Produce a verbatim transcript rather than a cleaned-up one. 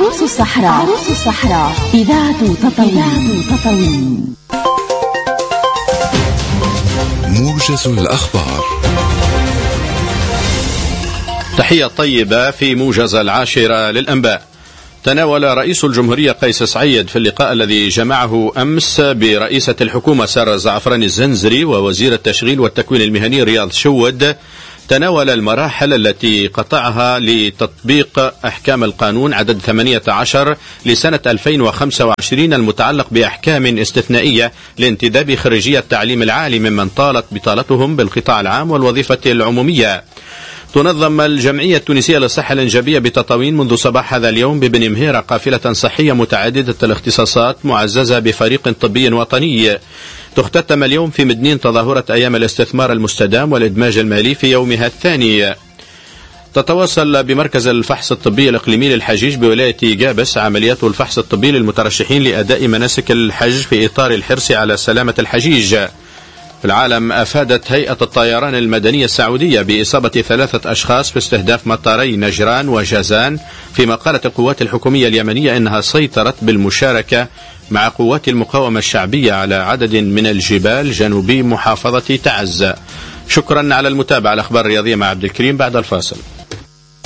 عروس الصحراء. عروس الصحراء إذاعة تطاوين. تطاوين. موجز الأخبار. تحية طيبة في موجز العاشرة للأنباء. تناول رئيس الجمهورية قيس سعيد في اللقاء الذي جمعه أمس برئيسة الحكومة سارة الزعفراني الزنزري ووزير التشغيل والتكوين المهني رياض شود، تناول المراحل التي قطعها لتطبيق أحكام القانون عدد ثمانية عشر لسنة ألفين وخمسة وعشرين المتعلق بأحكام استثنائية لانتداب خريجي التعليم العالي ممن طالت بطالتهم بالقطاع العام والوظيفة العمومية. تنظم الجمعية التونسية للصحة الإنجابية بتطاوين منذ صباح هذا اليوم ببن مهيرة قافلة صحية متعددة الاختصاصات معززة بفريق طبي وطني. تختتم اليوم في مدنين تظاهرة أيام الاستثمار المستدام والإدماج المالي في يومها الثاني. تتواصل بمركز الفحص الطبي الإقليمي للحجيج بولاية جابس عمليات الفحص الطبي للمترشحين لأداء مناسك الحج في إطار الحرص على سلامة الحجيج. في العالم، أفادت هيئة الطيران المدنية السعودية بإصابة ثلاثة أشخاص في استهداف مطاري نجران وجازان، فيما قالت القوات الحكومية اليمنية أنها سيطرت بالمشاركة مع قوات المقاومة الشعبية على عدد من الجبال جنوبي محافظة تعز. شكرا على المتابعة. الأخبار الرياضية مع عبد الكريم بعد الفاصل.